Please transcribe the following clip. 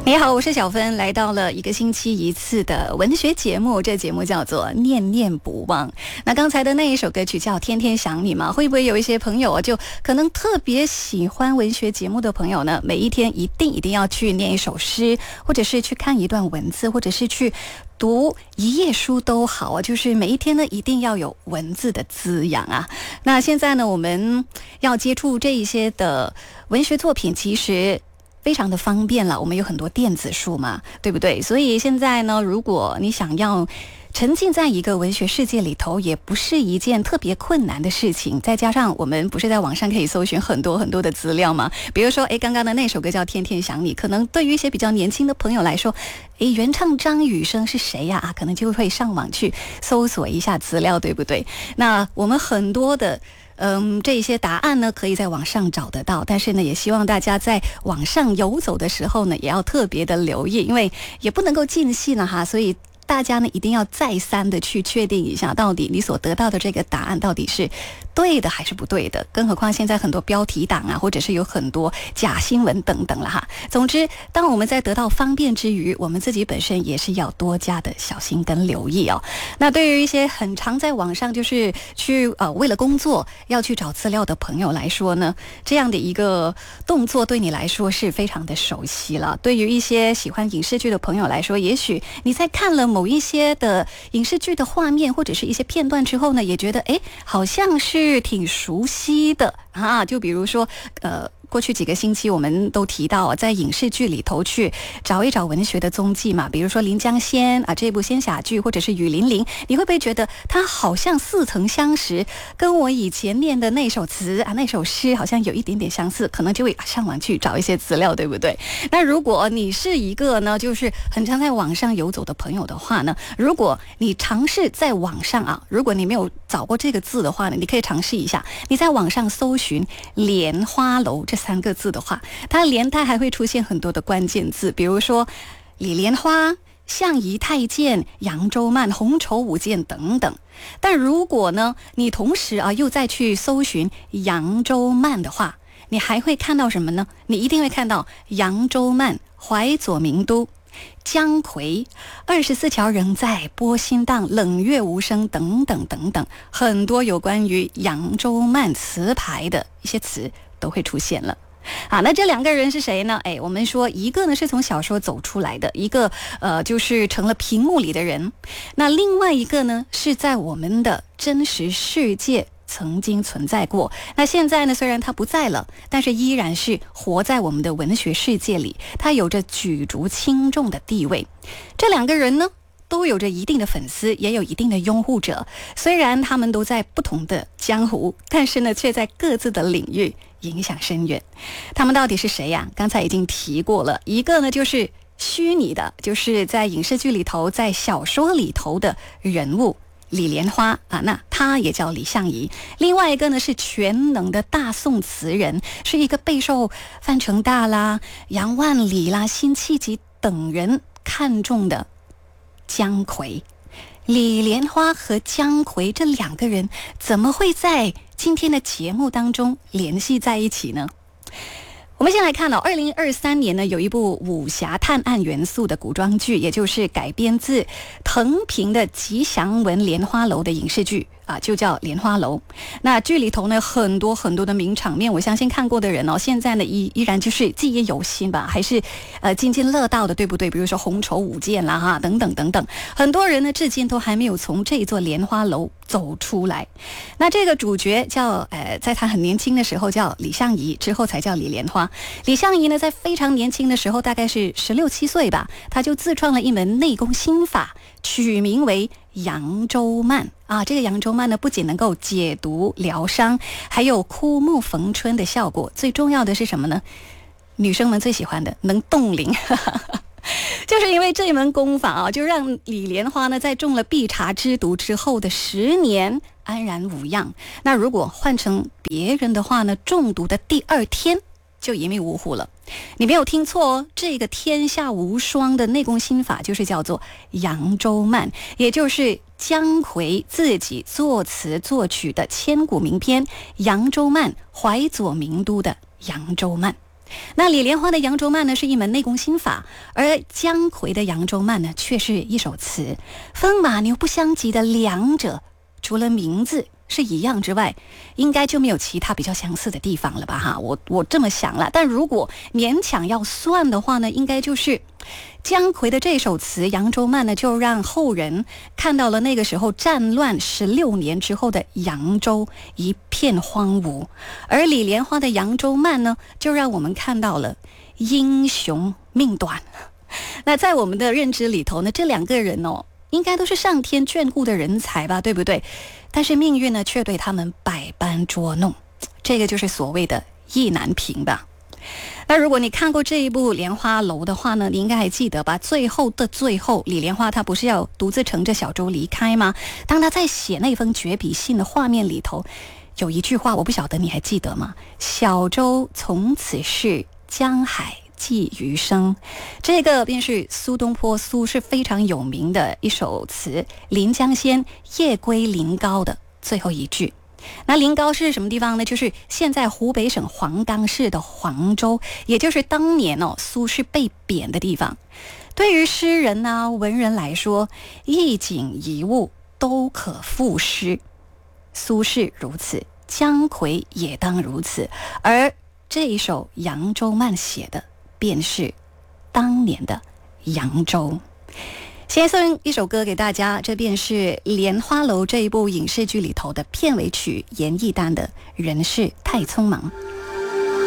你好，我是小芬，来到了一个星期一次的文学节目，这节目叫做念念不忘。那刚才的那一首歌曲叫天天想你嘛，会不会有一些朋友就可能特别喜欢文学节目的朋友呢，每一天一定要去念一首诗，或者是去看一段文字，或者是去读一页书都好啊，就是每一天呢一定要有文字的滋养啊。那现在呢我们要接触这一些的文学作品，其实非常的方便了，我们有很多电子书嘛，对不对？所以现在呢，如果你想要沉浸在一个文学世界里头，也不是一件特别困难的事情。再加上我们不是在网上可以搜寻很多的资料吗？比如说，刚刚的那首歌叫《天天想你》，可能对于一些比较年轻的朋友来说，原唱张雨生是谁呀？可能就会上网去搜索一下资料，对不对？那我们很多的这些答案呢，可以在网上找得到，但是呢，也希望大家在网上游走的时候呢，也要特别的留意，因为也不能够尽信了哈，所以大家呢一定要再三的去确定一下，到底你所得到的这个答案到底是对的还是不对的。更何况现在很多标题党啊，或者是有很多假新闻等等了哈。总之，当我们在得到方便之余，我们自己本身也是要多加的小心跟留意哦。那对于一些很常在网上就是去为了工作要去找资料的朋友来说呢，这样的一个动作对你来说是非常的熟悉了。对于一些喜欢影视剧的朋友来说，也许你在看了某一些的影视剧的画面或者是一些片段之后呢，也觉得好像是挺熟悉的啊。就比如说过去几个星期我们都提到在影视剧里头去找一找文学的踪迹嘛，比如说临江仙这部仙侠剧，或者是雨霖铃，你会不会觉得它好像似曾相识，跟我以前念的那首词那首诗好像有一点点相似，可能就会上网去找一些资料，对不对？那如果你是一个呢就是很常在网上游走的朋友的话呢，如果你尝试在网上如果你没有找过这个字的话呢，你可以尝试一下，你在网上搜寻莲花楼这3个字的话，它连带还会出现很多的关键字，比如说李莲花、相宜太监、扬州慢、红绸舞剑等等。但如果呢你同时又再去搜寻扬州慢的话，你还会看到什么呢？你一定会看到扬州慢、淮左名都、姜夔、24条仍在、波心荡、冷月无声等等等等，很多有关于扬州慢词牌的一些词都会出现了。那这2个人是谁呢？我们说一个呢是从小说走出来的，一个就是成了屏幕里的人，那另外一个呢是在我们的真实世界曾经存在过。那现在呢虽然他不在了，但是依然是活在我们的文学世界里，他有着举足轻重的地位。这2个人呢都有着一定的粉丝，也有一定的拥护者，虽然他们都在不同的江湖，但是呢却在各自的领域影响深远。他们到底是谁呀？刚才已经提过了，一个呢就是虚拟的，就是在影视剧里头在小说里头的人物李莲花那他也叫李相宜。另外一个呢是全能的大宋词人，是一个备受范成大啦、杨万里啦、辛弃疾等人看重的姜夔。李莲花和姜夔这2个人怎么会在今天的节目当中联系在一起呢？我们先来看2023年呢有一部武侠探案元素的古装剧，也就是改编自腾平的吉祥文莲花楼的影视剧就叫莲花楼。那剧里头呢很多的名场面，我相信看过的人现在呢依然就是记忆犹新吧，还是津津乐道的，对不对？比如说红绸舞剑啦等等等等，很多人呢至今都还没有从这座莲花楼走出来。那这个主角叫在他很年轻的时候叫李相宜，之后才叫李莲花。李相宜呢在非常年轻的时候，大概是16、17岁吧，他就自创了一门内功心法，取名为扬州慢这个扬州慢呢不仅能够解毒疗伤，还有枯木逢春的效果，最重要的是什么呢？女生们最喜欢的，能冻龄就是因为这门功法就让李莲花呢在中了碧茶之毒之后的10年安然无恙。那如果换成别人的话呢，中毒的第2天就一命呜呼了。你没有听错这个天下无双的内功心法就是叫做扬州慢，也就是姜夔自己作词作曲的千古名篇《扬州慢》，淮左名都的扬州慢。 那李莲花的扬州慢呢是一门内功心法，而姜夔的扬州慢呢却是一首词，风马牛不相及的两者，除了名字是一样之外，应该就没有其他比较相似的地方了吧哈，我这么想了。但如果勉强要算的话呢，应该就是姜夔的这首词《扬州慢》呢，就让后人看到了那个时候战乱16年之后的扬州一片荒芜，而李莲花的《扬州慢》呢，就让我们看到了英雄命短。那在我们的认知里头呢，这两个人应该都是上天眷顾的人才吧，对不对？但是命运呢，却对他们百般捉弄，这个就是所谓的意难平吧。那如果你看过这一部《莲花楼》的话呢，你应该还记得吧？最后的最后，李莲花她不是要独自乘着小舟离开吗？当她在写那封绝笔信的画面里头，有一句话，我不晓得你还记得吗？小舟从此逝，江海寄余生。这个便是苏东坡苏轼非常有名的一首词《临江仙·夜归临皋》的最后一句。那临皋是什么地方呢？就是现在湖北省黄冈市的黄州，也就是当年苏轼被贬的地方。对于诗人文人来说，一景一物都可赋诗，苏轼如此，姜夔也当如此，而这一首《扬州慢》写的便是当年的扬州。先送一首歌给大家，这便是《莲花楼》这一部影视剧里头的片尾曲，严艺丹的《人世太匆忙》。